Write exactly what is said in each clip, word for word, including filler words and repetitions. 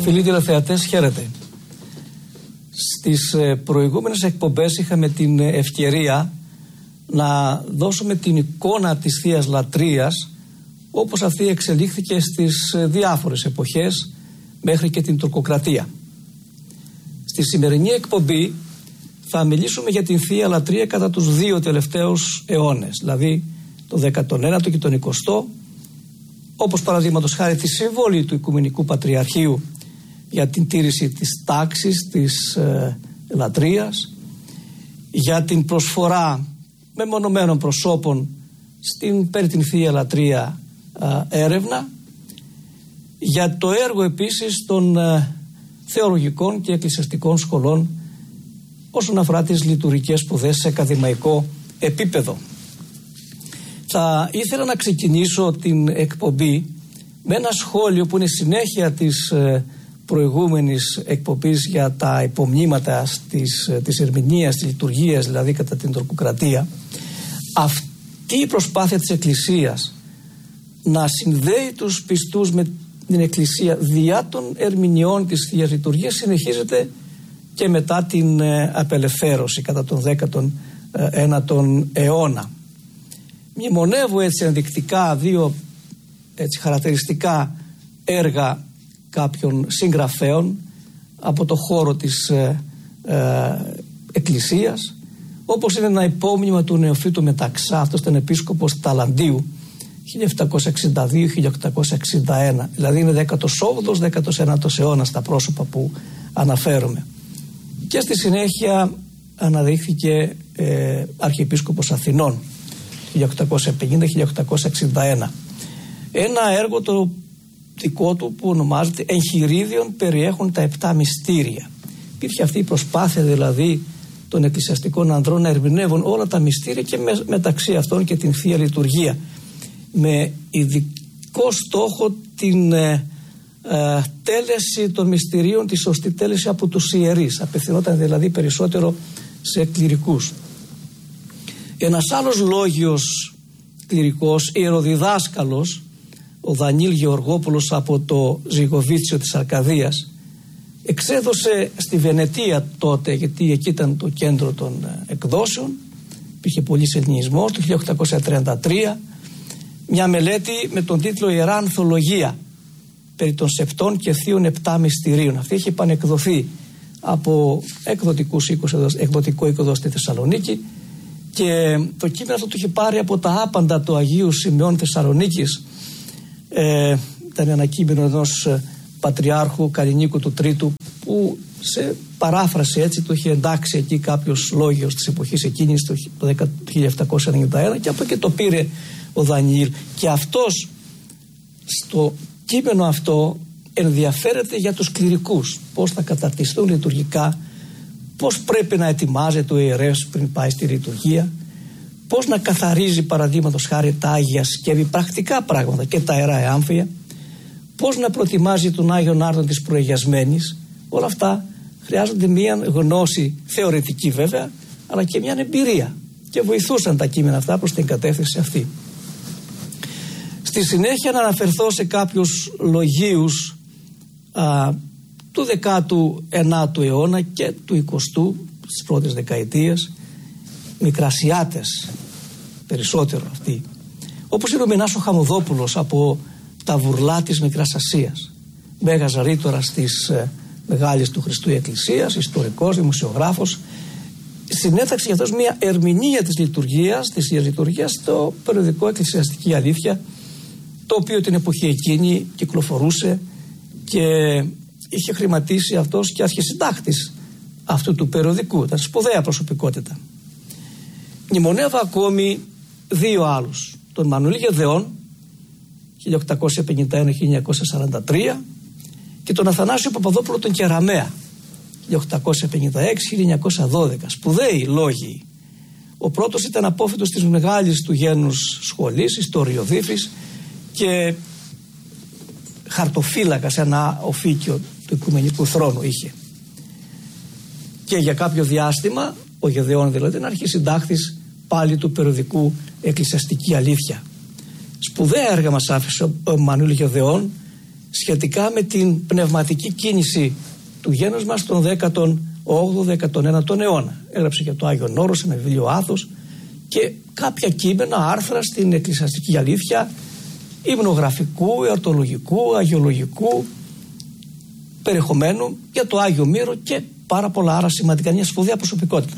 Φίλοι τηλεθεατές, χαίρετε. Στις προηγούμενες εκπομπές είχαμε την ευκαιρία να δώσουμε την εικόνα της Θείας Λατρείας όπως αυτή εξελίχθηκε στις διάφορες εποχές μέχρι και την τουρκοκρατία. Στη σημερινή εκπομπή θα μιλήσουμε για την Θεία Λατρεία κατά τους δύο τελευταίους αιώνες, δηλαδή το δέκατο ένατο και τον εικοστό, όπως παραδείγματος χάρη τη συμβολή του Οικουμενικού Πατριαρχείου για την τήρηση της τάξης της ε, λατρείας, για την προσφορά μεμονωμένων προσώπων στην περί την Θεία Λατρεία ε, έρευνα, για το έργο επίσης των ε, θεολογικών και εκκλησιαστικών σχολών όσον αφορά τις λειτουργικές σπουδές σε ακαδημαϊκό επίπεδο. Θα ήθελα να ξεκινήσω την εκπομπή με ένα σχόλιο που είναι συνέχεια της ε, προηγούμενης εκπομπής για τα υπομνήματα της, της ερμηνείας, της λειτουργίας, δηλαδή κατά την τουρκοκρατία. Αυτή η προσπάθεια της Εκκλησίας να συνδέει τους πιστούς με την Εκκλησία διά των ερμηνεών της Θείας Λειτουργίας συνεχίζεται και μετά την ε, απελευθέρωση κατά τον δέκατο ένατο αιώνα. Μνημονεύω έτσι ενδεικτικά δύο έτσι, χαρακτηριστικά έργα κάποιων συγγραφέων από το χώρο της ε, ε, Εκκλησίας, όπως είναι ένα υπόμνημα του Νεοφύτου Μεταξά, αυτός ήταν επίσκοπος Ταλαντίου χίλια επτακόσια εξήντα δύο με χίλια οκτακόσια εξήντα ένα, δηλαδή είναι δέκατος όγδοος δέκατος ένατος αιώνας τα πρόσωπα που αναφέρομαι. Και στη συνέχεια αναδείχθηκε ε, Αρχιεπίσκοπος Αθηνών χίλια οκτακόσια πενήντα με χίλια οκτακόσια εξήντα ένα. Ένα έργο το δικό του που ονομάζεται «Εγχειρίδιον περιέχουν τα επτά μυστήρια». Υπήρχε αυτή η προσπάθεια δηλαδή των εκκλησιαστικών ανδρών να ερμηνεύουν όλα τα μυστήρια και με, μεταξύ αυτών και την Θεία Λειτουργία, με ειδικό στόχο την ε, ε, τέλεση των μυστηρίων, τη σωστή τέλεση από τους ιερείς. Απευθυνόταν δηλαδή περισσότερο σε κληρικούς. Ένας άλλος λόγιος κληρικός, ιεροδιδάσκαλος, ο Δανίλ Γεωργόπουλος από το Ζυγοβίτσιο της Αρκαδίας, εξέδωσε στη Βενετία τότε, γιατί εκεί ήταν το κέντρο των εκδόσεων, υπήρχε πολύς ελληνισμός, το χίλια οκτακόσια τριάντα τρία, μια μελέτη με τον τίτλο «Ιερά Ανθολογία» περί των σεπτών και θείων επτά μυστηρίων. Αυτή έχει επανεκδοθεί από εκδοτικούς οίκους, εκδοτικό οίκο στη Θεσσαλονίκη, και το κείμενο αυτό το είχε πάρει από τα άπαντα του Αγίου Σημεών Θεσσαλονίκης. Ε, ήταν ένα κείμενο ενός Πατριάρχου Καλλινίκου του Τρίτου, που σε παράφραση έτσι το είχε εντάξει εκεί κάποιος λόγιος της εποχής εκείνης, το χίλια επτακόσια ενενήντα ένα, και από εκεί το πήρε ο Δανιήλ. Και αυτός στο κείμενο αυτό ενδιαφέρεται για τους κληρικούς, πώς θα καταρτιστούν λειτουργικά, πώς πρέπει να ετοιμάζεται ο ιερέας πριν πάει στη λειτουργία, πώς να καθαρίζει παραδείγματος χάρη τα Άγια Σκεύη, πρακτικά πράγματα, και τα Ιερά Εάμφια, πώς να προετοιμάζει τον Άγιον Άρτον της προεγιασμένης. Όλα αυτά χρειάζονται μια γνώση θεωρητική βέβαια, αλλά και μια εμπειρία, και βοηθούσαν τα κείμενα αυτά προς την κατεύθυνση αυτή. Στη συνέχεια να αναφερθώ σε κάποιους λογίους α, του δέκατου ένατου αιώνα και του εικοστού, στις πρώτες δεκαετίες, μικρασιάτες περισσότερο αυτοί, όπως είναι ο Μινάς ο Χαμουδόπουλος από τα Βουρλά της Μικράς Ασίας, μέγας ρήτορας της ε, Μεγάλης του Χριστού Εκκλησίας, ιστορικός, δημοσιογράφος. Συνέταξε για αυτός μια ερμηνεία της λειτουργίας, της Ιεράς Λειτουργίας, στο περιοδικό Εκκλησιαστική Αλήθεια, το οποίο την εποχή εκείνη κυκλοφορούσε και είχε χρηματίσει αυτός και αρχισυντάκτης αυτού του περιοδικού. Ήταν σπουδαία προσωπικότητα. Μνημονεύω ακόμη δύο άλλους, τον Μανουήλ Γεδεών χίλια οκτακόσια πενήντα ένα με χίλια εννιακόσια σαράντα τρία και τον Αθανάσιο Παπαδόπουλο τον Κεραμέα χίλια οκτακόσια πενήντα έξι με χίλια εννιακόσια δώδεκα. Σπουδαίοι λόγοι. Ο πρώτος ήταν απόφοιτος της μεγάλης του γένους σχολής, ιστοριοδίφης, και χαρτοφύλακα σε ένα οφίκιο του Οικουμενικού Θρόνου είχε. Και για κάποιο διάστημα ο Γεδεών δηλαδή ήταν αρχισυντάκτης πάλι του περιοδικού Εκκλησιαστική Αλήθεια. Σπουδαία έργα μας άφησε ο Μανουήλ Γεδεών σχετικά με την πνευματική κίνηση του γένους μας τον δέκατο όγδοο δέκατο ένατο αιώνα. Έγραψε και το Άγιον Όρος, ένα βιβλίο Άθος, και κάποια κείμενα, άρθρα στην Εκκλησιαστική Αλήθεια, υμνογραφικού, εορτολογικού, αγιολογικού περιεχομένου για το Άγιο Μύρο και πάρα πολλά άλλα σημαντικά. Μια σπουδαία προσωπικότητα.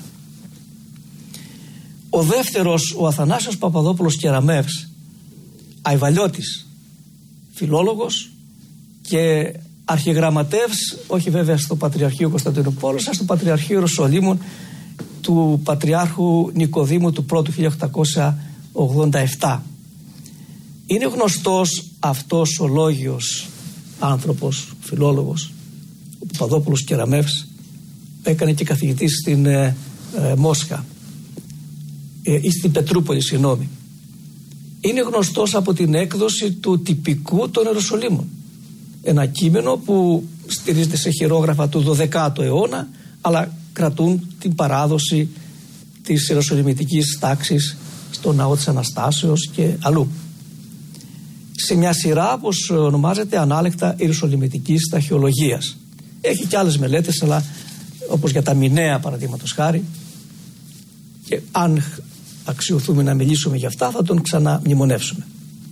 Ο δεύτερος, ο Αθανάσιος Παπαδόπουλος Κεραμεύς, αϊβαλιώτης, φιλόλογος και αρχιγραμματεύς, όχι βέβαια στο Πατριαρχείο Κωνσταντινούπολης, αλλά στο Πατριαρχείο Ιεροσολύμων του Πατριάρχου Νικοδήμου του πρώτου χίλια οκτακόσια ογδόντα επτά. Είναι γνωστός αυτός ο λόγιος άνθρωπος, φιλόλογος, ο Παπαδόπουλος Κεραμεύς, έκανε και καθηγητής στην ε, ε, Μόσχα ε, ή στην Πετρούπολη, συγγνώμη. Είναι γνωστός από την έκδοση του τυπικού των Ιεροσολύμων. Ένα κείμενο που στηρίζεται σε χειρόγραφα του δωδεκάτου αιώνα, αλλά κρατούν την παράδοση της ιεροσολυμητικής τάξης στο Ναό της Αναστάσεως και αλλού. Σε μια σειρά, όπως ονομάζεται, ανάλεκτα ιεροσολυμητικής ταχεολογίας. Έχει και άλλες μελέτες, αλλά όπως για τα Μηναία παραδείγματος χάρη, και αν αξιωθούμε να μιλήσουμε για αυτά θα τον ξαναμνημονεύσουμε.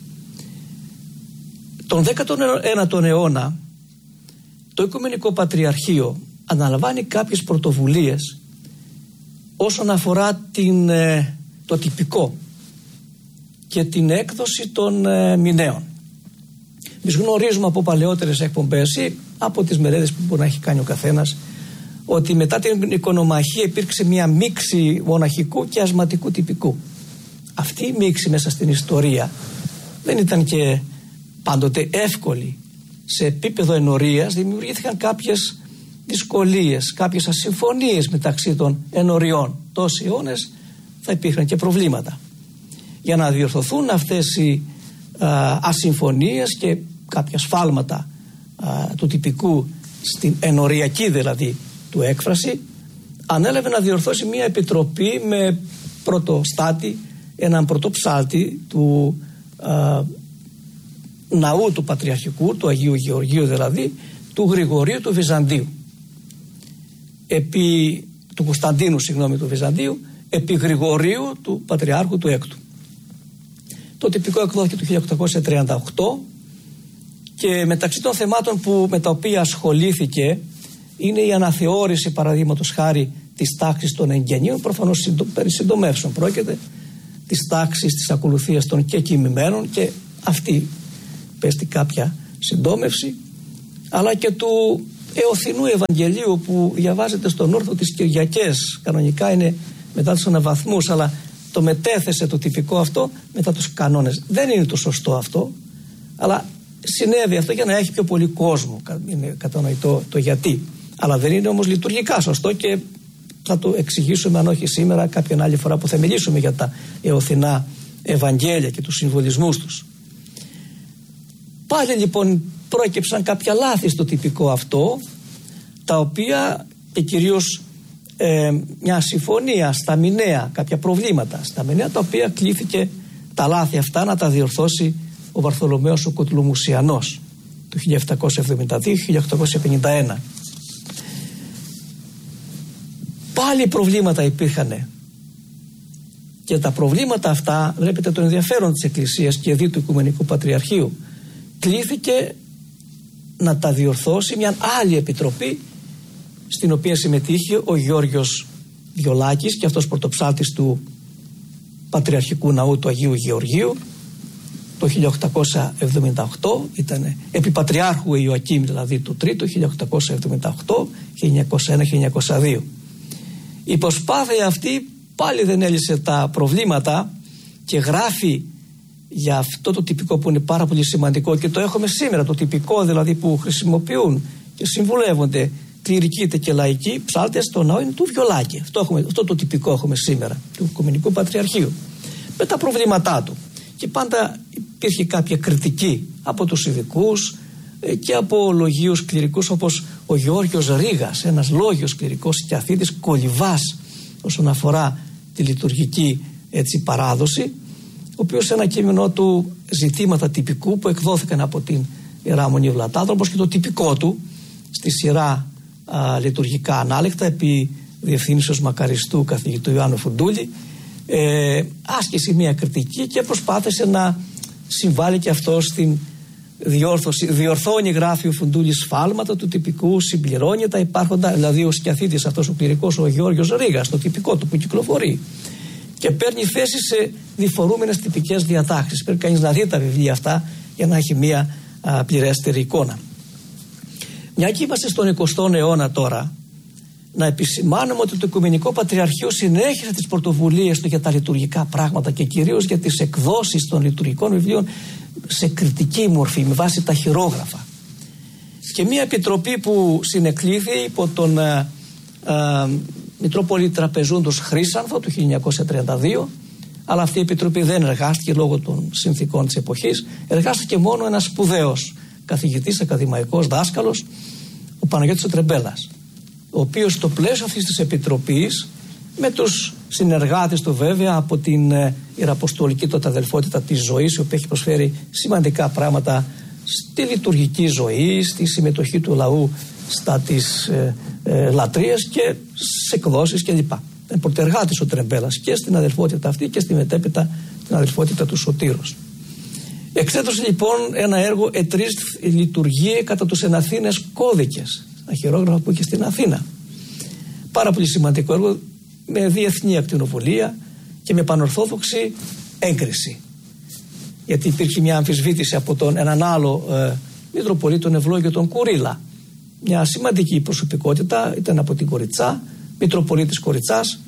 Τον δέκατο ένατο αιώνα το Οικουμενικό Πατριαρχείο αναλαμβάνει κάποιες πρωτοβουλίες όσον αφορά την, το τυπικό και την έκδοση των ε, μηναίων. Εμείς γνωρίζουμε από παλαιότερες εκπομπές ή από τις μελέτες που μπορεί να έχει κάνει ο καθένας ότι μετά την οικονομαχία υπήρξε μια μίξη μοναχικού και ασματικού τυπικού. Αυτή η μίξη μέσα στην ιστορία δεν ήταν και πάντοτε εύκολη. Σε επίπεδο ενορίας δημιουργήθηκαν κάποιες δυσκολίες, κάποιες ασυμφωνίες μεταξύ των ενωριών. Τόσοι αιώνες θα υπήρχαν και προβλήματα. Για να διορθωθούν αυτές οι α, ασυμφωνίες και κάποια σφάλματα α, του τυπικού στην ενοριακή δηλαδή του έκφραση, ανέλαβε να διορθώσει μια επιτροπή με πρωτοστάτη έναν πρωτοψάλτη του α, ναού του Πατριαρχικού, του Αγίου Γεωργίου δηλαδή, του Γρηγορίου του Βυζαντίου, επί, του Κωνσταντίνου συγγνώμη του Βυζαντίου, επί Γρηγορίου του Πατριάρχου του Έκτου. Το τυπικό εκδόθηκε το χίλια οκτακόσια τριάντα οκτώ και μεταξύ των θεμάτων που, με τα οποία ασχολήθηκε είναι η αναθεώρηση παραδείγματος χάρη της τάξης των εγγενείων, προφανώς συντο, περί συντομεύσεων πρόκειται, της τάξης της ακολουθίας των κεκοιμημένων, και αυτή πέστη κάποια συντόμευση, αλλά και του Εωθινού Ευαγγελίου που διαβάζεται στον όρθο τις Κυριακές. Κανονικά είναι μετά τους αναβαθμούς, αλλά το μετέθεσε το τυπικό αυτό μετά τους κανόνες. Δεν είναι το σωστό αυτό, αλλά συνέβη αυτό για να έχει πιο πολύ κόσμο. Είναι κατανοητό το γιατί. Αλλά δεν είναι όμως λειτουργικά σωστό και θα το εξηγήσουμε, αν όχι σήμερα, κάποια άλλη φορά που θα μιλήσουμε για τα Εωθινά Ευαγγέλια και τους συμβολισμούς τους. Πάλι λοιπόν πρόκειψαν κάποια λάθη στο τυπικό αυτό, τα οποία και κυρίως ε, μια συμφωνία στα μηναία, κάποια προβλήματα στα μηναία, τα οποία κλήθηκε τα λάθη αυτά να τα διορθώσει ο Βαρθολομαίος ο Κοτλουμουσιανός το χίλια επτακόσια εβδομήντα δύο με χίλια οκτακόσια πενήντα ένα. Πάλι προβλήματα υπήρχαν, και τα προβλήματα αυτά, βλέπετε το ενδιαφέρον της Εκκλησίας και δι του Οικουμενικού Πατριαρχείου, κλήθηκε να τα διορθώσει μια άλλη επιτροπή, στην οποία συμμετείχε ο Γιώργος Βιολάκης, και αυτός πρωτοψάλτης του Πατριαρχικού Ναού του Αγίου Γεωργίου το χίλια οκτακόσια εβδομήντα οκτώ, ήταν επί Πατριάρχου Ιωακήμ δηλαδή του Τρίτου, χίλια οκτακόσια εβδομήντα οκτώ με χίλια εννιακόσια ένα με χίλια εννιακόσια δύο. Η προσπάθεια αυτή πάλι δεν έλυσε τα προβλήματα και γράφει για αυτό το τυπικό που είναι πάρα πολύ σημαντικό, και το έχουμε σήμερα, το τυπικό δηλαδή που χρησιμοποιούν και συμβουλεύονται κληρικοί και λαϊκοί ψάλτες στο ναό, είναι του Βιολάκη. Αυτό, έχουμε, αυτό το τυπικό έχουμε σήμερα, του Οικουμενικού Πατριαρχείου, με τα προβλήματά του. Και πάντα υπήρχε κάποια κριτική από τους ειδικούς και από λογίους κληρικούς, όπως ο Γεώργιος Ρήγας, ένας λόγιος κληρικός και αθήτης κολυβάς όσον αφορά τη λειτουργική έτσι, παράδοση, ο οποίος σε ένα κείμενό του «Ζητήματα τυπικού» που εκδόθηκαν από την Ιερά Μονή Βλατάνθρωπος, και το τυπικό του στη σειρά α, λειτουργικά ανάλεκτα επί διευθύνσεως μακαριστού καθηγητού Ιωάννου Φουντούλη, ε, άσκησε μια κριτική και προσπάθησε να συμβάλλει και αυτό στην διόρθωση. Διορθώνει, γράφει ο Φουντούλης, σφάλματα του τυπικού, συμπληρώνει τα υπάρχοντα, δηλαδή ο σκιαθήτης αυτός ο κληρικός, ο Γεώργιος Ρήγας, το τυπικό του που κυκλοφορεί, και παίρνει θέση σε διφορούμενες τυπικές διατάξεις. Πρέπει κανείς να δει τα βιβλία αυτά για να έχει μια α, πληρέστερη εικόνα. Μια και είμαστε στον εικοστό αιώνα τώρα, να επισημάνουμε ότι το Οικουμενικό Πατριαρχείο συνέχισε τις πρωτοβουλίες του για τα λειτουργικά πράγματα και κυρίως για τις εκδόσεις των λειτουργικών βιβλίων σε κριτική μορφή, με βάση τα χειρόγραφα. Και μια επιτροπή που συνεκλήθη υπό τον ε, ε, Μητρόπολη Τραπεζούντος Χρύσανθο του χίλια εννιακόσια τριάντα δύο, αλλά αυτή η επιτροπή δεν εργάστηκε λόγω των συνθήκων της εποχής. Εργάστηκε μόνο ένας σπουδαίος καθηγητής, ακαδημαϊκός δάσκαλος, ο Παναγιώτης ο Τρεμπέλας, ο οποίος στο πλαίσιο αυτής της επιτροπής, με τους συνεργάτες του βέβαια από την ε, Ιεραποστολική τότε αδελφότητα της ζωής, η οποία έχει προσφέρει σημαντικά πράγματα στη λειτουργική ζωή, στη συμμετοχή του λαού στα της ε, ε, λατρείας και σε εκδόσεις κλπ. Είναι πρωτεργάτης ο Τρεμπέλας και στην αδελφότητα αυτή και στη μετέπειτα την αδελφότητα του Σωτήρος. Εξέδωσε λοιπόν ένα έργο «Ετρίστ λειτουργίε κατά τους εν Αθήνες κώδικες», τα χειρόγραφα που είχε στην Αθήνα. Πάρα πολύ σημαντικό έργο, με διεθνή ακτινοβολία και με πανορθόδοξη έγκριση. Γιατί υπήρχε μια αμφισβήτηση από τον έναν άλλο ε, Μητροπολίτη, τον Ευλόγιο τον Κουρίλα. Μια σημαντική προσωπικότητα, ήταν από την Κοριτσά, Μητροπολίτης Κοριτσάς,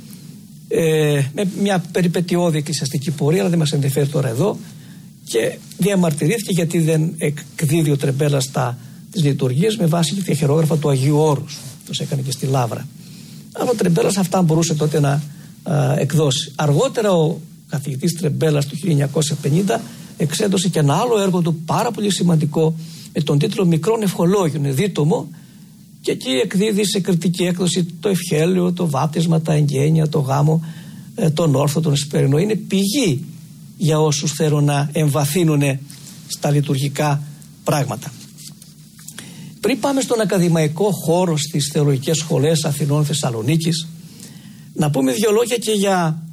ε, με μια περιπετειώδη εκκλησιαστική πορεία, αλλά δεν μας ενδιαφέρει τώρα εδώ, και διαμαρτυρήθηκε γιατί δεν εκδίδει ο Τρεμπέλας τα τις λειτουργίες με βάση και τα χειρόγραφα του Αγίου Όρους. Τους έκανε και στη Λαύρα. Αλλά ο Τρεμπέλας αυτά μπορούσε τότε να α, εκδώσει. Αργότερα ο καθηγητής Τρεμπέλας του χίλια εννιακόσια πενήντα εξέδωσε και ένα άλλο έργο του πάρα πολύ σημαντικό με τον τίτλο «Μικρόν Ευχολόγιον», δίτομο, και εκεί εκδίδει σε κριτική έκδοση το ευχέλαιο, το βάπτισμα, τα εγγένεια, το γάμο, ε, τον όρθο, τον εσπερινό. Είναι πηγή για όσους θέλουν να εμβαθύνουν στα λειτουργικά πράγματα. Πριν πάμε στον ακαδημαϊκό χώρο στις θεολογικές σχολές Αθηνών, Θεσσαλονίκης, να πούμε δύο λόγια και για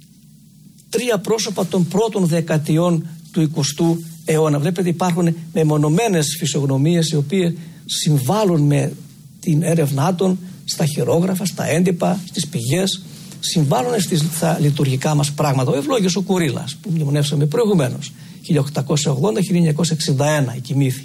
τρία πρόσωπα των πρώτων δεκαετιών του εικοστού αιώνα. Βλέπετε υπάρχουν μεμονωμένες φυσιογνωμίες οι οποίες συμβάλλουν με την έρευνά των στα χειρόγραφα, στα έντυπα, στις πηγές, συμβάλλουν στα λειτουργικά μας πράγματα. Ο Ευλόγιος ο Κουρίλας που μνημονεύσαμε προηγουμένως, χίλια οκτακόσια ογδόντα με χίλια εννιακόσια εξήντα ένα, η κοιμήθη.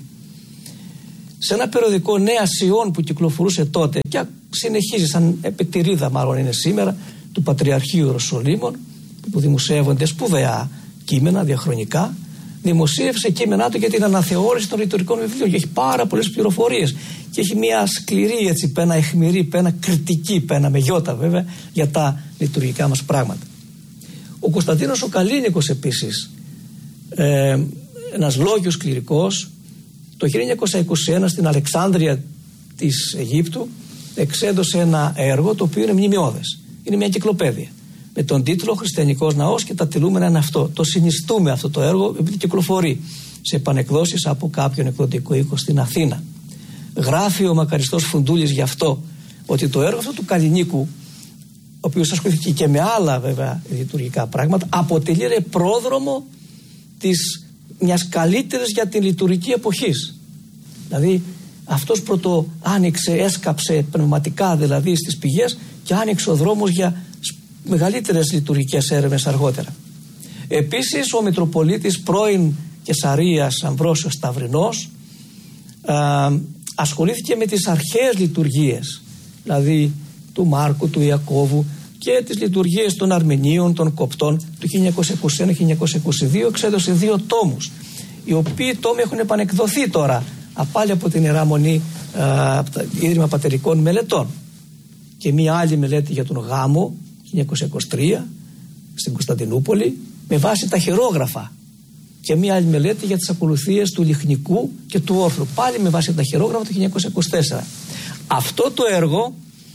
Σε ένα περιοδικό Νέα Σιών που κυκλοφορούσε τότε και συνεχίζει σαν επιτηρίδα μάλλον είναι σήμερα του Πατριαρχείου Ιεροσολύμων, που δημοσιεύονται σπουδαία κείμενα διαχρονικά, δημοσίευσε κείμενά του για την αναθεώρηση των λειτουργικών βιβλίων και έχει πάρα πολλές πληροφορίες και έχει μια σκληρή έτσι, πένα αιχμηρή, πένα κριτική, πένα με γιώτα βέβαια, για τα λειτουργικά μας πράγματα. Ο Κωνσταντίνος ο Καλίνικος επίσης, ε, ένας λόγιος κληρικός, το χίλια εννιακόσια είκοσι ένα στην Αλεξάνδρεια της Αιγύπτου εξέδωσε ένα έργο το οποίο είναι μνημειώδες. Είναι μια εγκυκλοπαίδεια με τον τίτλο «Χριστιανικός Ναός και τα τιλούμενα είναι αυτό». Το συνιστούμε αυτό το έργο επειδή κυκλοφορεί σε επανεκδόσεις από κάποιον εκδοτικό οίκο στην Αθήνα. Γράφει ο μακαριστός Φουντούλης γι' αυτό, ότι το έργο αυτό του Καλινίκου, ο οποίος ασχολήθηκε και με άλλα βέβαια λειτουργικά πράγματα, αποτελεί πρόδρομο της μιας καλύτερης για την λειτουργική εποχής. Δηλαδή αυτός πρώτο άνοιξε, έσκαψε πνευματικά δηλαδή στις πηγές και άνοιξε ο δρόμος για μεγαλύτερες λειτουργικές έρευνες αργότερα. Επίσης ο Μητροπολίτης πρώην Κεσαρίας Αμβρόσιος Σταυρινός α, ασχολήθηκε με τις αρχαίες λειτουργίες, δηλαδή του Μάρκου, του Ιακώβου και τις λειτουργίες των Αρμενίων, των Κοπτών. Του χίλια εννιακόσια είκοσι ένα με χίλια εννιακόσια είκοσι δύο εξέδωσε δύο τόμους, οι οποίοι τόμοι έχουν επανεκδοθεί τώρα πάλι από την Ιερά Μονή, από το Ίδρυμα Πατερικών Μελετών, και μία άλλη μελέτη για τον γάμο χίλια εννιακόσια είκοσι τρία στην Κωνσταντινούπολη με βάση τα χειρόγραφα, και μία άλλη μελέτη για τις ακολουθίες του λιχνικού και του όρθρου πάλι με βάση τα χειρόγραφα του χίλια εννιακόσια είκοσι τέσσερα. Αυτό το έργο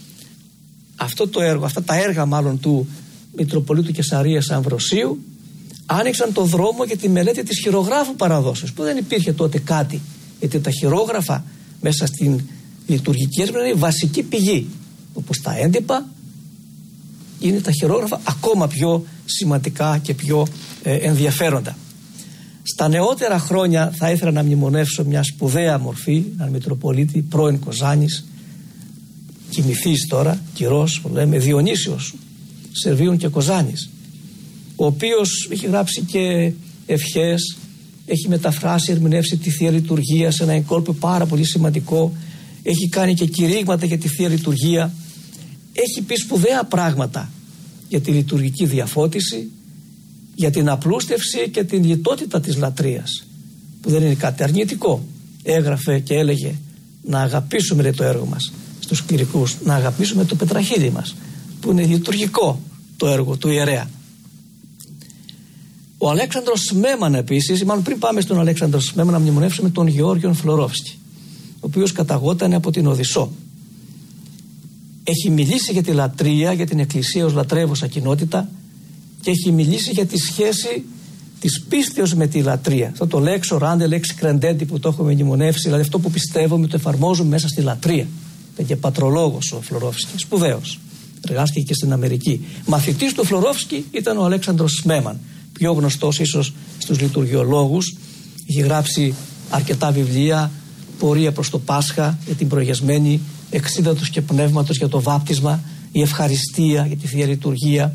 αυτό το έργο, αυτά τα έργα μάλλον του Μητροπολίτου Κεσαρίας Αμβροσίου άνοιξαν το δρόμο για τη μελέτη της χειρογράφου παραδόσεως, που δεν υπήρχε τότε κάτι Γιατί τα χειρόγραφα μέσα στην λειτουργική έρευνα είναι η βασική πηγή. Όπως τα έντυπα είναι τα χειρόγραφα ακόμα πιο σημαντικά και πιο ε, ενδιαφέροντα. Στα νεότερα χρόνια θα ήθελα να μνημονεύσω μια σπουδαία μορφή, έναν Μητροπολίτη, πρώην Κοζάνης, κοιμηθείς τώρα, κυρός, που λέμε, Διονύσιος Σερβίων και Κοζάνης, ο οποίος έχει γράψει και ευχές, έχει μεταφράσει, ερμηνεύσει τη Θεία Λειτουργία σε ένα εγκόλπο πάρα πολύ σημαντικό, έχει κάνει και κηρύγματα για τη Θεία Λειτουργία, έχει πει σπουδαία πράγματα για τη λειτουργική διαφώτιση, για την απλούστευση και την λιτότητα της λατρείας, που δεν είναι κάτι αρνητικό. Έγραφε και έλεγε να αγαπήσουμε, λέει, το έργο μας στους κληρικούς, να αγαπήσουμε το πετραχύλι μας, που είναι λειτουργικό το έργο του ιερέα. Ο Αλέξανδρος Σμέμαν επίσης, μάλλον πριν πάμε στον Αλέξανδρο Σμέμαν, να μνημονεύσουμε τον Γεώργιον Φλωρόφσκι, ο οποίος καταγόταν από την Οδυσσό. Έχει μιλήσει για τη λατρεία, για την Εκκλησία ως λατρεύουσα κοινότητα, και έχει μιλήσει για τη σχέση της πίστεως με τη λατρεία. Αυτό το λέξο ράντε, λέξη κρεντέντη που το έχουμε μνημονεύσει, δηλαδή αυτό που πιστεύουμε το εφαρμόζουμε μέσα στη λατρεία. Ήταν και πατρολόγος ο Φλωρόφσκι, σπουδαίος. Εργάστηκε και στην Αμερική. Μαθητής του Φλωρόφσκι ήταν ο Αλέξανδρος Σμέμαν, πιο γνωστός ίσως στους λειτουργιολόγους. Έχει γράψει αρκετά βιβλία, πορεία προς το Πάσχα για την προγιασμένη, εξίδατος και πνεύματος για το βάπτισμα, η ευχαριστία για τη Θεία Λειτουργία,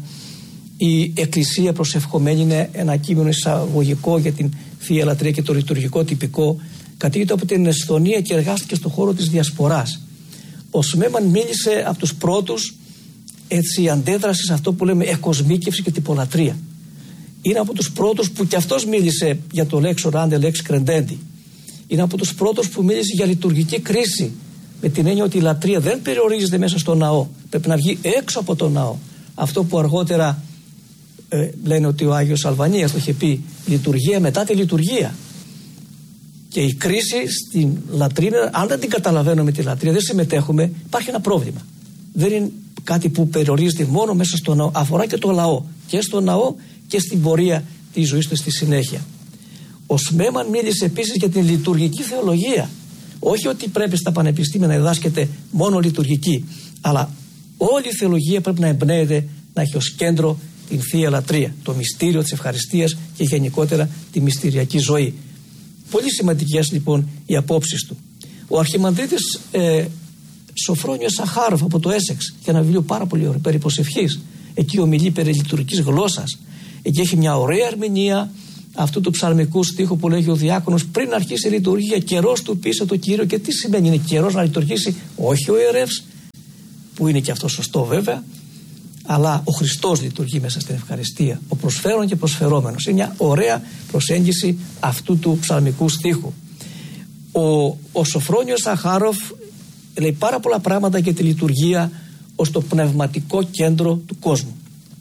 η Εκκλησία προσευχομένη είναι ένα κείμενο εισαγωγικό για την Θεία Λατρεία και το λειτουργικό τυπικό. Κατήγεται από την Εσθονία και εργάστηκε στον χώρο της Διασποράς. Ο Σμέμαν μίλησε από τους πρώτους, έτσι, αντέδραση σε αυτό που λέμε εκοσμίκευση και τυπολατρεία. Είναι από τους πρώτους που κι αυτός μίλησε για το λέξο ράντε, λέξη κρεντέντη. Είναι από τους πρώτους που μίλησε για λειτουργική κρίση, με την έννοια ότι η λατρεία δεν περιορίζεται μέσα στο ναό, πρέπει να βγει έξω από το ναό. Αυτό που αργότερα ε, λένε ότι ο Άγιος Αλβανίας το είχε πει, λειτουργία μετά τη λειτουργία. Και η κρίση στην λατρεία, αν δεν την καταλαβαίνουμε τη λατρεία, δεν συμμετέχουμε, υπάρχει ένα πρόβλημα. Δεν είναι κάτι που περιορίζεται μόνο μέσα στο ναό, αφορά και το λαό, και στο ναό και στην πορεία της ζωής του στη συνέχεια. Ο Σμέμαν μίλησε επίσης για την λειτουργική θεολογία. Όχι ότι πρέπει στα πανεπιστήμια να διδάσκεται μόνο λειτουργική, αλλά όλη η θεολογία πρέπει να εμπνέεται, να έχει ως κέντρο την Θεία Λατρεία, το μυστήριο της ευχαριστίας και γενικότερα τη μυστηριακή ζωή. Πολύ σημαντικές λοιπόν οι απόψεις του. Ο Αρχιμανδρίτης ε, Σοφρόνιος Σαχάροφ από το Έσεξ, και ένα βιβλίο πάρα πολύ ωραίο, περί προσευχής. Εκεί ομιλεί περί λειτουργικής γλώσσας. Εκεί έχει μια ωραία ερμηνεία αυτού του ψαλμικού στίχου που λέγει ο διάκονος πριν αρχίσει η λειτουργία, καιρός του πείσε το Κύριο. Και τι σημαίνει, είναι καιρός να λειτουργήσει όχι ο ιερεύς, που είναι και αυτό σωστό βέβαια, αλλά ο Χριστός λειτουργεί μέσα στην ευχαριστία, ο προσφέρον και προσφερόμενος. Είναι μια ωραία προσέγγιση αυτού του ψαλμικού στίχου. Ο, ο Σοφρόνιος Σαχάροφ λέει πάρα πολλά πράγματα για τη λειτουργία ως το πνευματικό κέντρο του κόσμου.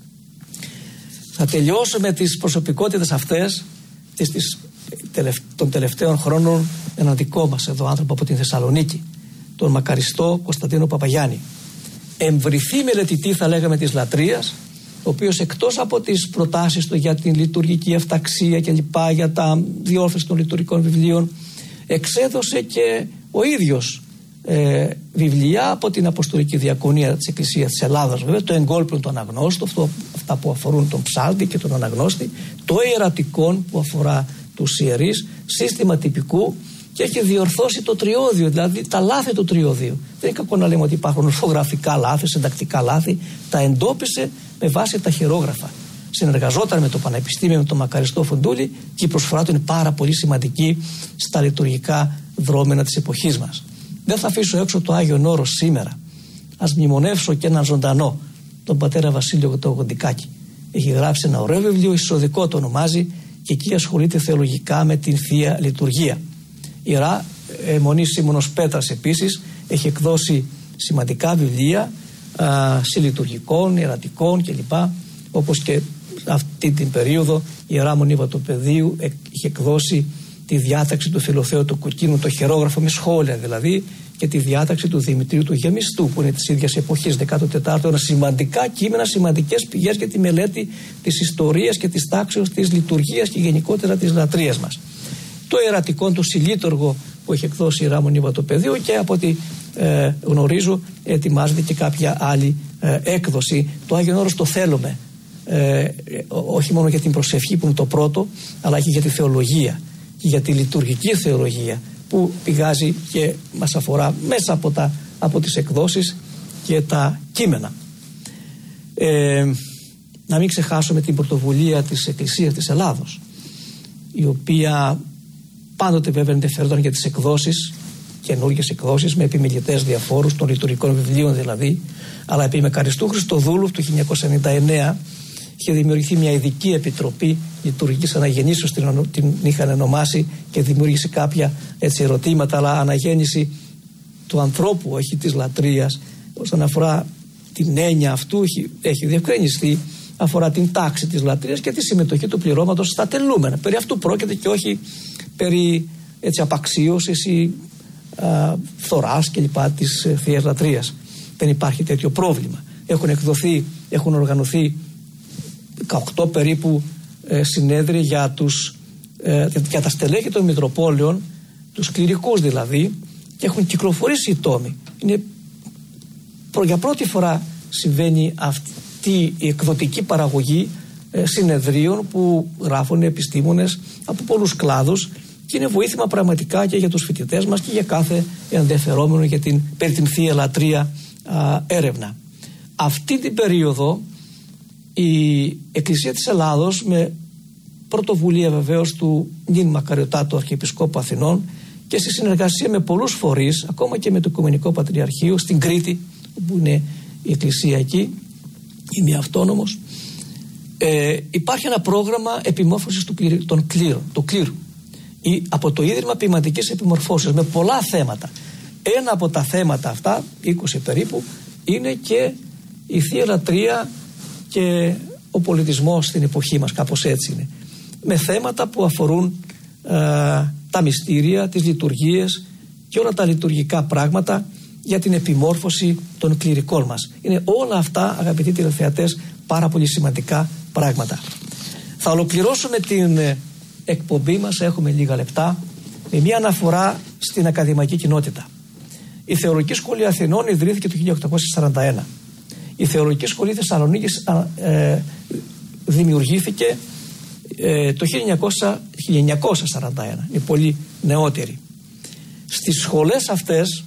Θα τελειώσω με τις προσωπικότητες αυτές τις, τις, των τελευταίων χρόνων, έναν δικό μας εδώ άνθρωπο από την Θεσσαλονίκη, τον μακαριστό Κωνσταντίνο Παπαγιάννη. Εμβριθή μελετητή, θα λέγαμε, της λατρείας, ο οποίος εκτός από τις προτάσεις του για την λειτουργική αυταξία και λοιπά, για τα διόρθωση των λειτουργικών βιβλίων, εξέδωσε και ο ίδιος ε, βιβλία από την Αποστολική Διακονία της Εκκλησίας της Ελλάδας, βέβαια, το εγκόλπιον του αναγνώστου, αυτό, αυτά που αφορούν τον ψάλτη και τον αναγνώστη, το ιερατικόν που αφορά τους ιερείς, σύστημα τυπικού, και έχει διορθώσει το τριώδιο, δηλαδή τα λάθη του τριωδίου. Δεν είναι κακό να λέμε ότι υπάρχουν ορθογραφικά λάθη, συντακτικά λάθη. Τα εντόπισε με βάση τα χειρόγραφα. Συνεργαζόταν με το Πανεπιστήμιο, με τον μακαριστό Φουντούλη, και η προσφορά του είναι πάρα πολύ σημαντική στα λειτουργικά δρόμενα της εποχής μας. Δεν θα αφήσω έξω το Άγιον Όρος σήμερα. Ας μνημονεύσω και έναν ζωντανό, τον πατέρα Βασίλειο το Γοντικάκη. Έχει γράψει ένα ωραίο βιβλίο, εισοδικό το ονομάζει, και εκεί ασχολείται θεολογικά με την Θεία Λειτουργία. Η Ιερά ε, Μονή Σίμωνος Πέτρας επίσης έχει εκδώσει σημαντικά βιβλία α, συλλειτουργικών, ιερατικών κλπ. Όπως και αυτή την περίοδο η Ιερά Μονή Βατοπεδίου ε, έχει εκδώσει τη διάταξη του Φιλοθέου του Κοκκίνου, το χειρόγραφο με σχόλια δηλαδή, και τη διάταξη του Δημητρίου του Γεμιστού, που είναι της ίδιας εποχής, δέκατο τέταρτο αιώνα. Σημαντικά κείμενα, σημαντικές πηγές για τη μελέτη της ιστορίας και της τάξεως της λειτουργίας και γενικότερα της λατρείας μας. Το ιερατικό του Συλλήτουργο που έχει εκδώσει η Ράμον Ιβατοπεδίου, και από ό,τι ε, γνωρίζω ετοιμάζεται και κάποια άλλη ε, έκδοση. Το Άγιον Όρος το θέλουμε, ε, όχι μόνο για την προσευχή που είναι το πρώτο, αλλά και για τη θεολογία και για τη λειτουργική θεολογία που πηγάζει και μας αφορά μέσα από, τα, από τις εκδόσεις και τα κείμενα. Ε, να μην ξεχάσουμε την πρωτοβουλία της Εκκλησίας της Ελλάδος, η οποία πάντοτε βέβαια ενδιαφέρονταν για τις εκδόσεις, καινούργιες εκδόσεις με επιμελητές διαφόρους των λειτουργικών βιβλίων δηλαδή, αλλά επί Μακαριστού Χριστοδούλου του χίλια εννιακόσια ενενήντα εννέα είχε δημιουργηθεί μια ειδική επιτροπή λειτουργικής αναγεννήσεως, την, την είχαν ονομάσει, και δημιούργησε κάποια έτσι ερωτήματα, αλλά αναγέννηση του ανθρώπου, όχι της λατρείας. Όσον αφορά την έννοια αυτού, έχει, έχει διευκρινιστεί, αφορά την τάξη της λατρείας και τη συμμετοχή του πληρώματος στα τελούμενα. Περί αυτού πρόκειται και όχι περί έτσι απαξίωσης ή α, φθοράς και λοιπά της ε, Θείας Λατρείας. Δεν υπάρχει τέτοιο πρόβλημα. Έχουν εκδοθεί, έχουν οργανωθεί δεκαοκτώ περίπου ε, συνέδρια για, τους, ε, για τα στελέχη των Μητροπόλεων, τους κληρικούς δηλαδή, και έχουν κυκλοφορήσει οι τόμοι. Είναι, προ, για πρώτη φορά συμβαίνει αυτή η εκδοτική παραγωγή ε, συνεδρίων που γράφουν επιστήμονες από πολλούς κλάδους, και είναι βοήθημα πραγματικά και για τους φοιτητές μας και για κάθε ενδιαφερόμενο για την, περί την Θεία Λατρεία α, έρευνα. Αυτή την περίοδο η Εκκλησία της Ελλάδος, με πρωτοβουλία βεβαίως του νυν Μακαριωτάτου Αρχιεπισκόπου Αθηνών και σε συνεργασία με πολλούς φορείς, ακόμα και με το Οικουμενικό Πατριαρχείο στην Κρήτη, που είναι η Εκκλησία εκεί, είμαι αυτόνομος, ε, υπάρχει ένα πρόγραμμα επιμόρφωσης του κλήρου, των κλήρων, του κλήρου, ή από το Ίδρυμα Ποιηματικής Επιμορφώσεως, με πολλά θέματα. Ένα από τα θέματα αυτά, είκοσι περίπου, είναι και η Θεία Λατρεία και ο πολιτισμός στην εποχή μας, κάπως έτσι είναι. Με θέματα που αφορούν ε, τα μυστήρια, τις λειτουργίες και όλα τα λειτουργικά πράγματα για την επιμόρφωση των κληρικών μας. Είναι όλα αυτά, αγαπητοί τηλεθεατές, πάρα πολύ σημαντικά πράγματα. Θα ολοκληρώσουμε την εκπομπή μας, έχουμε λίγα λεπτά, με μια αναφορά στην ακαδημαϊκή κοινότητα. Η Θεολογική Σχολή Αθηνών ιδρύθηκε το χίλια οκτακόσια σαράντα ένα. Η Θεολογική Σχολή Θεσσαλονίκης ε, δημιουργήθηκε ε, το χίλια εννιακόσια σαράντα ένα. Είναι πολύ νεότερη. Στις σχολές αυτές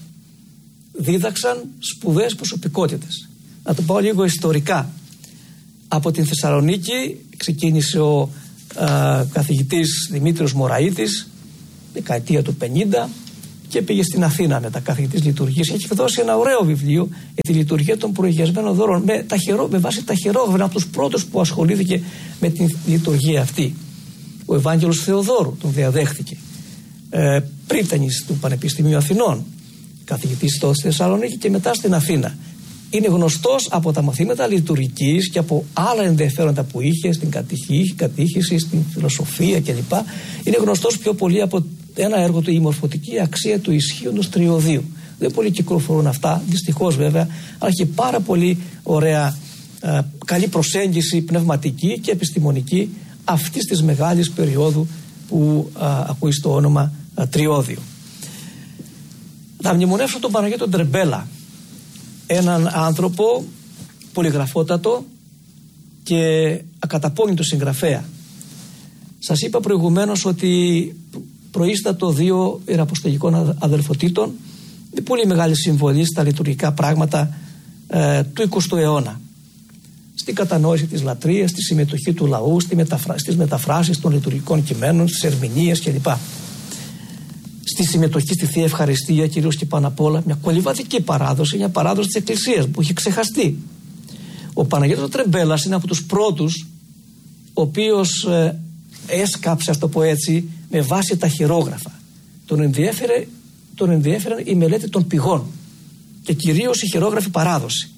δίδαξαν σπουδαίες προσωπικότητες. Να το πάω λίγο ιστορικά. Από την Θεσσαλονίκη ξεκίνησε ο α, καθηγητής Δημήτριος Μωραΐτης, δεκαετία του πενήντα, και πήγε στην Αθήνα μετά, καθηγητής λειτουργίας. Έχει δώσει ένα ωραίο βιβλίο για τη λειτουργία των προηγιασμένων δώρων με, τα χειρό, με βάση τα χειρόγραφα, από τους πρώτους που ασχολήθηκε με τη λειτουργία αυτή. Ο Ευάγγελος Θεοδόρου τον διαδέχθηκε. Ε, πρίτανης του Πανεπιστημίου Αθηνών, καθηγητής στο Θεσσαλονίκη και μετά στην Αθήνα. Είναι γνωστός από τα μαθήματα λειτουργικής και από άλλα ενδιαφέροντα που είχε στην κατήχηση, στην φιλοσοφία κλπ. Είναι γνωστός πιο πολύ από ένα έργο του, η μορφωτική αξία του ισχύοντος τριωδίου. Δεν πολύ κυκλοφορούν αυτά, δυστυχώς βέβαια, αλλά έχει πάρα πολύ ωραία, ε, καλή προσέγγιση πνευματική και επιστημονική αυτής της μεγάλης περίοδου που ε, ακούει στο όνομα ε, τριώδιο. Θα μνημονεύσω τον Παναγιώτο Τρεμπέλα, έναν άνθρωπο πολυγραφότατο και ακαταπώνητο συγγραφέα. Σας είπα προηγουμένως ότι προείστατο δύο ιεραποστολικών αδελφοτήτων με πολύ μεγάλη συμβολή στα λειτουργικά πράγματα ε, του εικοστού αιώνα. Στην κατανόηση της λατρείας, στη συμμετοχή του λαού, στη μεταφρα... στις μεταφράσεις των λειτουργικών κειμένων, στις ερμηνείες κλπ. Στη συμμετοχή στη Θεία Ευχαριστία, κυρίως και πάνω απ' όλα, μια κολυβατική παράδοση, μια παράδοση της Εκκλησίας που έχει ξεχαστεί. Ο Παναγιώτος Τρεμπέλας είναι από τους πρώτους, ο οποίος ε, έσκαψε, ας το πω έτσι, με βάση τα χειρόγραφα. Τον ενδιέφερε, τον ενδιέφερε η μελέτη των πηγών και κυρίως η χειρόγραφη παράδοση.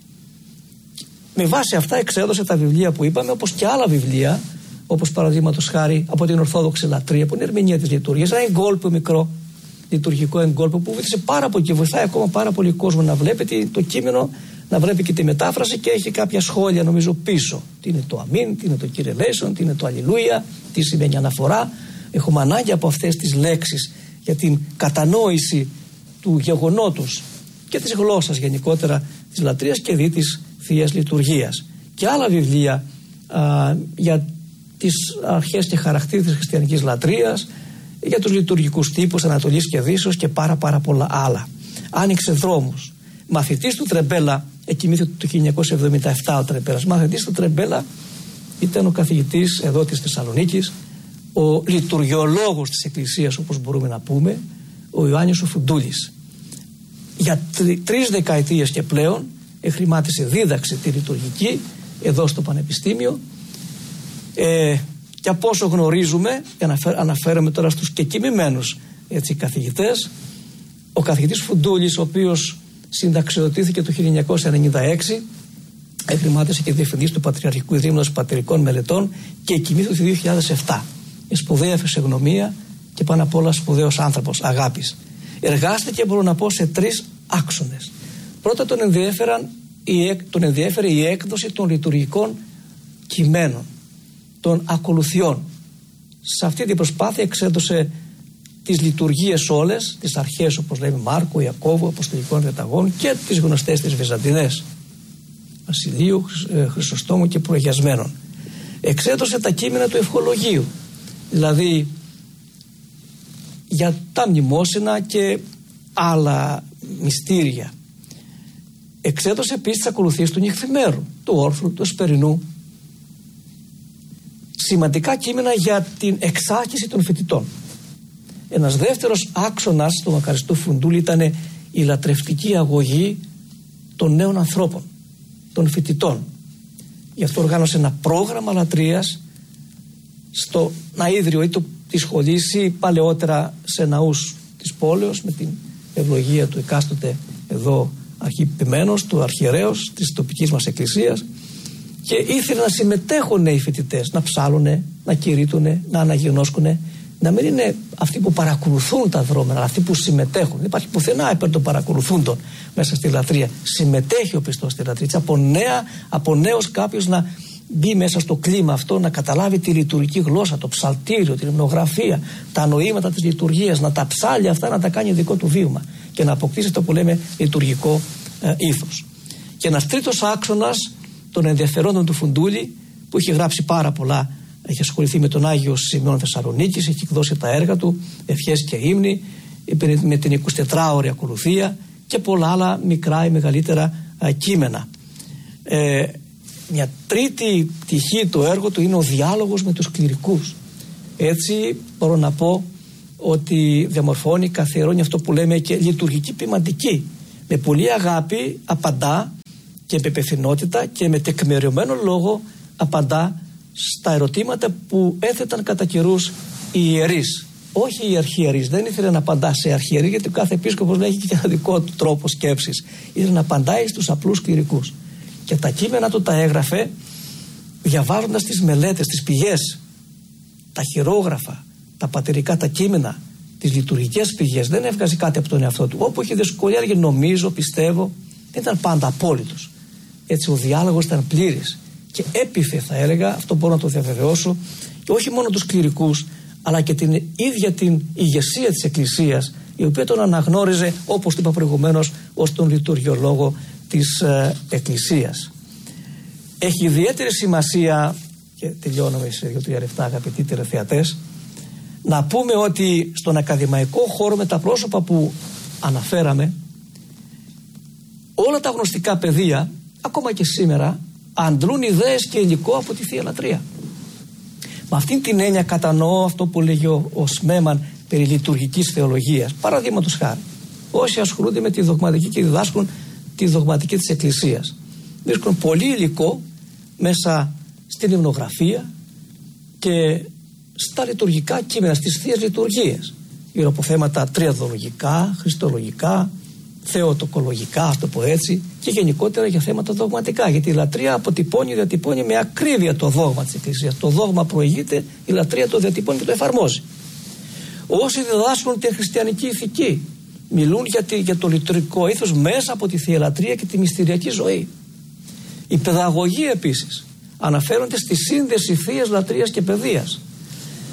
Με βάση αυτά εξέδωσε τα βιβλία που είπαμε, όπως και άλλα βιβλία, όπως παραδείγματος χάρη από την Ορθόδοξη Λατρεία, που είναι ερμηνεία της λειτουργίας, ένα εγκόλπο μικρό, λειτουργικό εγκόλπο που βοήθησε πάρα πολύ και βοηθάει ακόμα πάρα πολύ κόσμο να βλέπει το κείμενο, να βλέπει και τη μετάφραση, και έχει κάποια σχόλια νομίζω πίσω. Τι είναι το αμήν, τι είναι το Kyrie eleison, τι είναι το αλληλούια, τι σημαίνει αναφορά. Έχουμε ανάγκη από αυτές τις λέξεις για την κατανόηση του γεγονότος και της γλώσσας γενικότερα της λατρείας και δι της Θείας Λειτουργίας. Και άλλα βιβλία α, για τις αρχές και χαρακτήρες της χριστιανικής λατρείας, για τους λειτουργικούς τύπους Ανατολής και Δύσεως και πάρα πάρα πολλά άλλα. Άνοιξε δρόμους. Μαθητής του Τρεμπέλα, εκοιμήθη το χίλια εννιακόσια εβδομήντα επτά ο Τρεμπέλας, μαθητής του Τρεμπέλα ήταν ο καθηγητής εδώ της Θεσσαλονίκης, ο λειτουργιολόγος της Εκκλησίας, όπως μπορούμε να πούμε, ο Ιωάννης ο Φουντούλης. Για τρι, τρεις δεκαετίες και πλέον εχρημάτισε, δίδαξε τη λειτουργική εδώ στο Πανεπιστήμιο, ε, και από όσο γνωρίζουμε, αναφέρομαι τώρα στους και κοιμημένους έτσι, καθηγητές, ο καθηγητής Φουντούλης, ο οποίος συνταξιοδοτήθηκε το χίλια εννιακόσια ενενήντα έξι, εχρημάτισε και διευθυντής του Πατριαρχικού Ιδρύματος Πατερικών Μελετών και κοιμήθηκε το δύο χιλιάδες επτά. Με σπουδαία φυσιογνωμία και πάνω απ' όλα σπουδαίος άνθρωπος, αγάπης. Εργάστηκε, μπορώ να πω, σε τρεις άξονες. Πρώτα τον, ενδιέφεραν, τον ενδιέφερε η έκδοση των λειτουργικών κειμένων, των ακολουθιών. Σε αυτή την προσπάθεια εξέδωσε τις λειτουργίες όλες, τις αρχές όπως λέμε Μάρκο, Ιακώβου, Αποστολικών Διαταγών και τις γνωστές τις Βυζαντινές, Βασιλείου, Χρυσοστόμου και Προαγιασμένων. Εξέδωσε τα κείμενα του ευχολογίου, δηλαδή για τα μνημόσυνα και άλλα μυστήρια. Εξέδωσε επίσης τις ακολουθίες του νυχθημέρου, του όρθρου, του εσπερινού. Σημαντικά κείμενα για την εξάρχιση των φοιτητών. Ένας δεύτερος άξονας του μακαριστού Φουντούλη ήταν η λατρευτική αγωγή των νέων ανθρώπων, των φοιτητών. Γι' αυτό οργάνωσε ένα πρόγραμμα λατρείας στο Ναΐδριο ή το, τη σχολής ή παλαιότερα σε ναούς της πόλεως, με την ευλογία του εκάστοτε εδώ αρχιπημένος, του αρχιερέως της τοπικής μας εκκλησίας, και ήθελε να συμμετέχουν οι φοιτητές, να ψάλουνε, να κηρύττουνε, να αναγινώσκουνε, να μην είναι αυτοί που παρακολουθούν τα δρόμενα, αλλά αυτοί που συμμετέχουν. Δεν υπάρχει πουθενά υπέρ των παρακολουθούντων μέσα στη λατρεία. Συμμετέχει ο πιστός στη λατρεία. Από, νέα, από νέος κάποιος να μπει μέσα στο κλίμα αυτό, να καταλάβει τη λειτουργική γλώσσα, το ψαλτήριο, την υμνογραφία, τα νοήματα της λειτουργίας, να τα ψάλει αυτά, να τα κάνει δικό του βίωμα και να αποκτήσει το που λέμε λειτουργικό ε, ήθος. Και ένας τρίτος άξονας των ενδιαφερόντων του Φουντούλη, που είχε γράψει πάρα πολλά, έχει ασχοληθεί με τον Άγιο Σημειών Θεσσαλονίκης, έχει εκδώσει τα έργα του, ευχές και ύμνοι, με την εικοσιτετράωρη ακολουθία και πολλά άλλα μικρά ή μεγαλύτερα α, κείμενα. Ε, μια τρίτη πτυχή του έργου του είναι ο διάλογος με τους κληρικούς. Έτσι μπορώ να πω ότι διαμορφώνει, καθιερώνει αυτό που λέμε και λειτουργική ποιμαντική. Με πολλή αγάπη απαντά και με υπευθυνότητα και με τεκμηριωμένο λόγο απαντά στα ερωτήματα που έθεταν κατά καιρούς οι ιερείς. Όχι οι αρχιερείς, δεν ήθελε να απαντά σε αρχιερεί, γιατί ο κάθε επίσκοπος έχει και ένα δικό του τρόπο σκέψης. Ήθελε να απαντάει στους απλούς κληρικούς. Και τα κείμενα του τα έγραφε διαβάζοντας τις μελέτες, τις πηγές, τα χειρόγραφα, τα πατερικά τα κείμενα, τις λειτουργικές πηγές. Δεν έβγαζε κάτι από τον εαυτό του. Όπου είχε δυσκολία, έλεγε νομίζω, πιστεύω, δεν ήταν πάντα απόλυτος. Έτσι ο διάλογος ήταν πλήρης και έπιθε, θα έλεγα, αυτό μπορώ να το διαβεβαιώσω, και όχι μόνο τους κληρικούς, αλλά και την ίδια την ηγεσία της Εκκλησίας, η οποία τον αναγνώριζε, όπως το είπα προηγουμένως, ως τον λειτουργιολόγο της ε, Εκκλησίας. Έχει ιδιαίτερη σημασία, και τελειώνουμε σε δύο τρία λεπτά αγαπητοί τηλεθεατές, να πούμε ότι στον ακαδημαϊκό χώρο με τα πρόσωπα που αναφέραμε, όλα τα γνωστικά πεδία, ακόμα και σήμερα, αντλούν ιδέες και υλικό από τη Θεία Λατρεία. Με αυτήν την έννοια κατανοώ αυτό που λέγει ο, ο Σμέμαν περί λειτουργικής θεολογίας. Παραδείγματος χάρη, όσοι ασχολούνται με τη δογματική και διδάσκουν τη δογματική της Εκκλησίας, βρίσκουν πολύ υλικό μέσα στην υμνογραφία και στα λειτουργικά κείμενα, στις θείες λειτουργίες, γύρω από θέματα τριαδολογικά, χριστολογικά, θεοτοκολογικά, ας το πω έτσι, και γενικότερα για θέματα δογματικά. Γιατί η λατρεία αποτυπώνει, διατυπώνει με ακρίβεια το δόγμα της Εκκλησίας. Το δόγμα προηγείται, η λατρεία το διατυπώνει και το εφαρμόζει. Όσοι διδάσκουν την χριστιανική ηθική, μιλούν για, τη, για το λειτουργικό ήθος μέσα από τη Θεία Λατρεία και τη μυστηριακή ζωή. Η παιδαγωγοί επίσης αναφέρονται στη σύνδεση θείας λατρείας και παιδείας.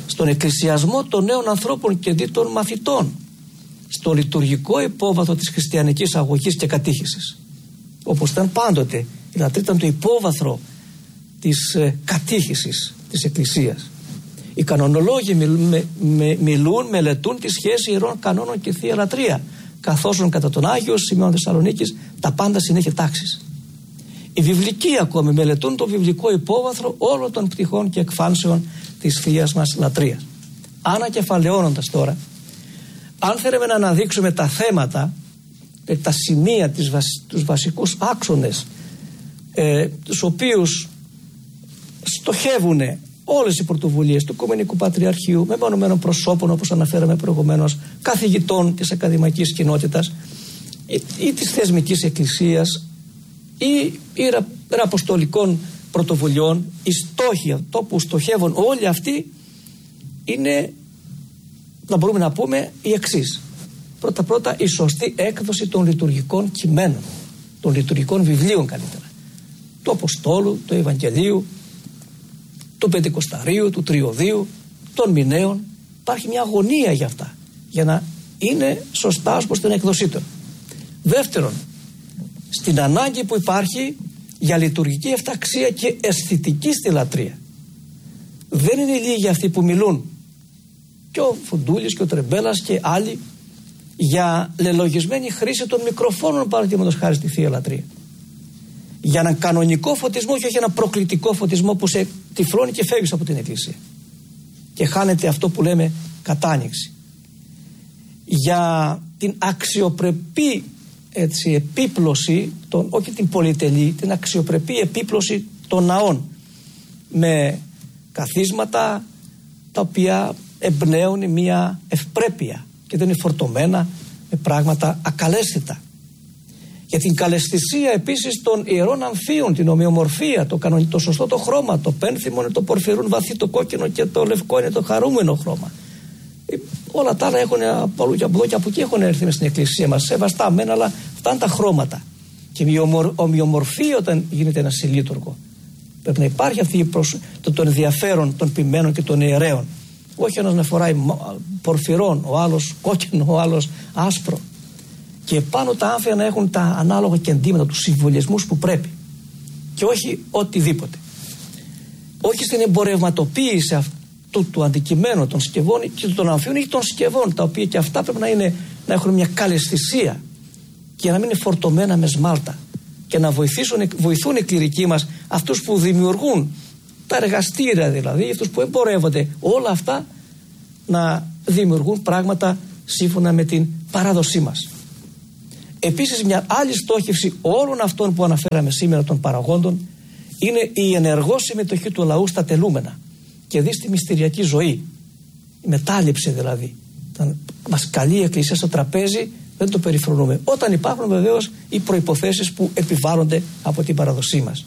στον εκκλησιασμό των νέων ανθρώπων και δι' των μαθητών, στο λειτουργικό υπόβαθρο της χριστιανικής αγωγής και κατήχησης. Όπως ήταν πάντοτε, η λατρεία ήταν το υπόβαθρο της ε, κατήχησης της Εκκλησίας. Οι κανονολόγοι μιλ, με, με, μιλούν, μελετούν τη σχέση ιερών κανόνων και θεία λατρεία, καθώς κατά τον Άγιο Σημείων Θεσσαλονίκης τα πάντα συνέχεια τάξης. Οι βιβλικοί ακόμη μελετούν το βιβλικό υπόβαθρο όλων των πτυχών και εκφάνσεων της θείας μας λατρείας. Ανακεφαλαιώνοντας τώρα, αν θέλουμε να αναδείξουμε τα θέματα, τα σημεία, τις, τους βασικούς άξονες, ε, τους οποίους στοχεύουν όλες οι πρωτοβουλίες του Οικουμενικού Πατριαρχείου, μεμονωμένων προσώπων, όπως αναφέραμε προηγουμένως, καθηγητών της ακαδημαϊκής κοινότητας ή, ή της θεσμικής εκκλησίας ή, ή ρα, ραποστολικών πρωτοβουλειών, οι στόχοι, αυτό που στοχεύουν όλοι αυτοί είναι, να μπορούμε να πούμε, οι εξής. Πρώτα πρώτα η σωστή έκδοση των λειτουργικών κειμένων, των λειτουργικών βιβλίων καλύτερα, του Αποστόλου, του Ευαγγελίου, του Πεντηκοσταρίου, του Τριωδίου, των Μηναίων. Υπάρχει μια αγωνία για αυτά, για να είναι σωστά ως προς την έκδοσή των. Δεύτερον, στην ανάγκη που υπάρχει για λειτουργική αυταξία και αισθητική στη λατρεία. Δεν είναι λίγοι αυτοί που μιλούν, και ο Φουντούλης και ο Τρεμπέλας και άλλοι, για λελογισμένη χρήση των μικροφώνων, παραδείγματος χάρη στη Θεία Λατρεία. Για έναν κανονικό φωτισμό και όχι ένα προκλητικό φωτισμό που σε τυφλώνει και φεύγεις από την Εκκλησία. Και χάνεται αυτό που λέμε κατάνοιξη. Για την αξιοπρεπή έτσι, επίπλωση, των, όχι την πολυτελή, την αξιοπρεπή επίπλωση των ναών με καθίσματα τα οποία εμπνέουν μια ευπρέπεια και δεν είναι φορτωμένα με πράγματα ακαλέσθητα. Για την καλαισθησία επίσης των ιερών αμφίων, την ομοιομορφία, το, κανονι, το σωστό το χρώμα, το πένθυμο είναι το πορφυρούν βαθύ, το κόκκινο και το λευκό είναι το χαρούμενο χρώμα. Όλα τα άλλα έχουν από αλλού και από εδώ και από εκεί έχουν έρθει μες στην Εκκλησία μας, σεβαστά μεν, αλλά αυτά είναι τα χρώματα. Και η ομοιομορφία όταν γίνεται ένα συλλήτουργο. Πρέπει να υπάρχει αυτή η προσ... το, το ενδιαφέρον των ποιμένων και των ιερέων. Όχι ένας να φοράει πορφυρών, ο άλλος κόκκινο, ο άλλος άσπρο. Και πάνω τα άμφια να έχουν τα ανάλογα κεντήματα, τους συμβολισμούς που πρέπει. Και όχι οτιδήποτε. Όχι στην εμπορευματοποίηση αυτού του αντικειμένου των σκευών και των αμφίων ή των σκευών, τα οποία και αυτά πρέπει να, είναι, να έχουν μια καλαισθησία και να μην είναι φορτωμένα με σμάλτα. Και να βοηθήσουν, βοηθούν οι κληρικοί μας, αυτούς που δημιουργούν τα εργαστήρια δηλαδή, αυτούς που εμπορεύονται, όλα αυτά να δημιουργούν πράγματα σύμφωνα με την παράδοσή μας. Επίσης, μια άλλη στόχευση όλων αυτών που αναφέραμε σήμερα των παραγόντων είναι η ενεργό συμμετοχή του λαού στα τελούμενα και δει στη μυστηριακή ζωή. Η μετάληψη δηλαδή. Όταν μας καλεί η Εκκλησία στο τραπέζι, δεν το περιφρονούμε. Όταν υπάρχουν βεβαίως οι προϋποθέσεις που επιβάλλονται από την παραδοσή μας.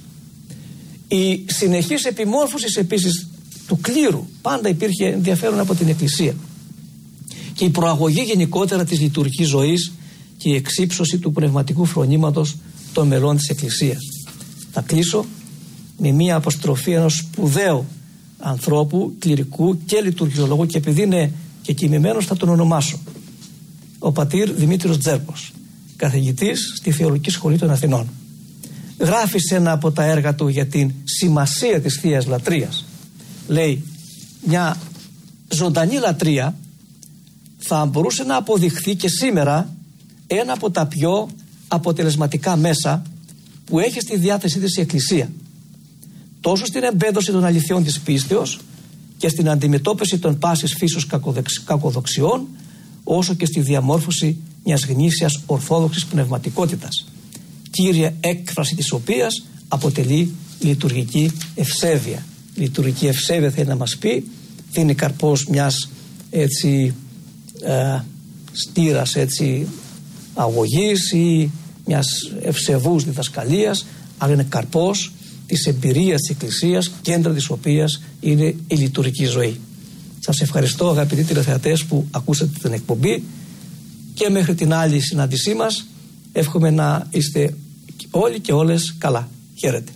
Η συνεχής επιμόρφωση επίσης του κλήρου, πάντα υπήρχε ενδιαφέρον από την Εκκλησία. Και η προαγωγή γενικότερα της λειτουργικής ζωής και η εξύψωση του πνευματικού φρονήματος των μελών της Εκκλησίας. Θα κλείσω με μία αποστροφή ενός σπουδαίου ανθρώπου, κληρικού και λειτουργιολόγου, και επειδή είναι και κοιμημένος θα τον ονομάσω. Ο πατήρ Δημήτριος Τζέρπος, καθηγητής στη Θεολογική Σχολή των Αθηνών. Γράφει σε ένα από τα έργα του για την σημασία της Θείας Λατρείας. Λέει, μια ζωντανή λατρεία θα μπορούσε να αποδειχθεί και σήμερα ένα από τα πιο αποτελεσματικά μέσα που έχει στη διάθεσή της η Εκκλησία. Τόσο στην εμπέδωση των αληθιών της πίστεως και στην αντιμετώπιση των πάσης φύσεως κακοδοξιών, όσο και στη διαμόρφωση μιας γνήσιας ορθόδοξης πνευματικότητας, κύρια έκφραση της οποίας αποτελεί λειτουργική ευσέβεια. Λειτουργική ευσέβεια θέλει να μας πει, δίνει καρπός μιας έτσι ε, στήρας έτσι αγωγής ή μιας ευσεβούς διδασκαλίας, αλλά είναι καρπός της εμπειρίας της Εκκλησίας, κέντρο της οποίας είναι η λειτουργική ζωή. Σας ευχαριστώ αγαπητοί τηλεθεατές που ακούσατε την εκπομπή, και μέχρι την άλλη συνάντησή μας εύχομαι να είστε όλοι και όλες καλά. Χαίρετε.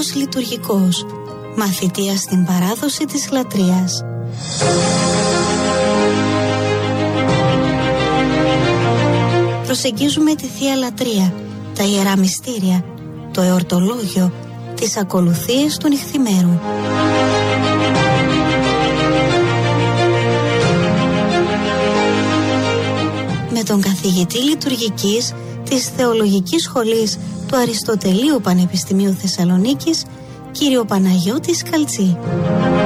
Θεολόγος Λειτουργικός, μαθητεία στην παράδοση της λατρείας. Προσεγγίζουμε τη Θεία Λατρεία, τα Ιερά Μυστήρια, το εορτολόγιο, τις ακολουθίες του νυχθημέρου. Με τον καθηγητή λειτουργικής της Θεολογικής Σχολής του Αριστοτελείου Πανεπιστημίου Θεσσαλονίκης, κύριο Παναγιώτη Σκαλτζή.